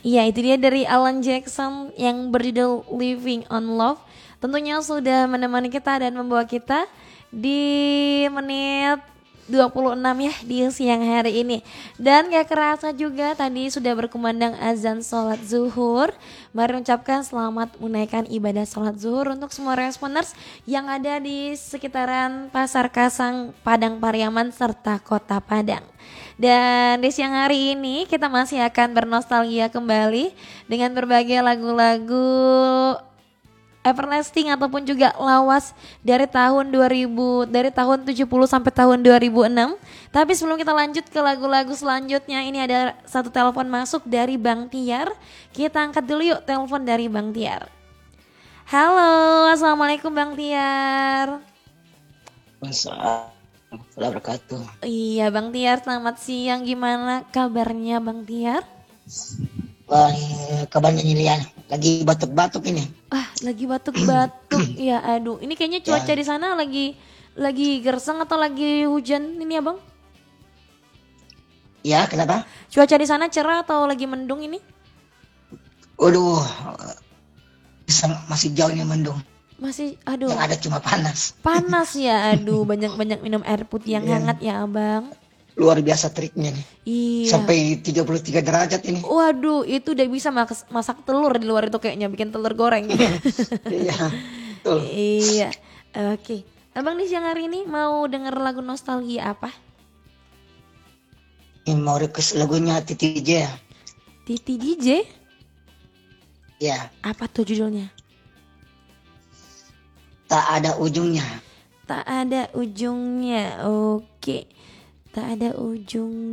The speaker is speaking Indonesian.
Iya, itu dia dari Alan Jackson yang berjudul Living on Love. Tentunya sudah menemani kita dan membawa kita di menit 26 ya di siang hari ini. Dan gak kerasa juga tadi sudah berkumandang azan sholat zuhur. Mari ucapkan selamat menunaikan ibadah sholat zuhur untuk semua responders yang ada di sekitaran Pasar Kasang, Padang Pariaman serta Kota Padang. Dan di siang hari ini kita masih akan bernostalgia kembali dengan berbagai lagu-lagu everlasting ataupun juga lawas dari tahun 2000, dari tahun 70 sampai tahun 2006. Tapi sebelum kita lanjut ke lagu-lagu selanjutnya, ini ada satu telepon masuk dari Bang Tiar. Kita angkat dulu yuk telepon dari Bang Tiar. Halo, assalamualaikum Bang Tiar. Assalamualaikum warahmatullahi wabarakatuh. Iya Bang Tiar, selamat siang. Gimana kabarnya Bang Tiar? Wah, kabarnya Lilian lagi batuk-batuk ini. Lagi batuk-batuk. Ya aduh, ini kayaknya cuaca Ya, di sana lagi gersang atau lagi hujan ini ya Bang? ya kenapa? Cuaca di sana cerah atau lagi mendung ini? Waduh, masih jauh ini mendung. Masih, aduh, Yang ada cuma panas. panas ya. Aduh, banyak-banyak minum air putih yang Iya, hangat ya Abang. luar biasa triknya nih. Iya. Sampai 33 derajat ini. Waduh, itu udah bisa masak telur di luar itu kayaknya, bikin telur goreng. Iya, betul. Iya. Oke. Abang di siang hari ini mau denger lagu nostalgia apa? Ini mau request lagunya Titi J. Titi DJ? Ya, Apa tuh judulnya? tak ada ujungnya. Tak ada ujungnya. Oke. Tak ada ujungnya.